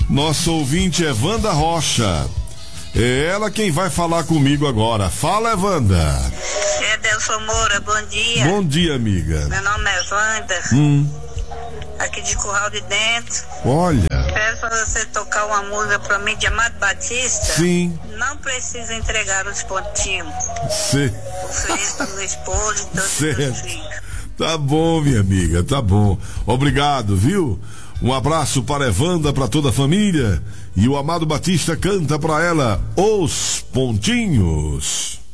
Nosso ouvinte é Wanda Rocha. É ela quem vai falar comigo agora. Fala, Wanda. É Delson Moura, bom dia. Bom dia, amiga. Meu nome é Wanda. Aqui de Curral de Dentro. Olha. Peço pra você tocar uma música pra mim de Amado Batista. Sim. Não precisa entregar os pontinhos. Sim. Feliz para meu esposo e todos os meus filhos. Tá bom, minha amiga, tá bom. Obrigado, viu? Um abraço para a Evanda, para toda a família. E o Amado Batista canta para ela Os Pontinhos.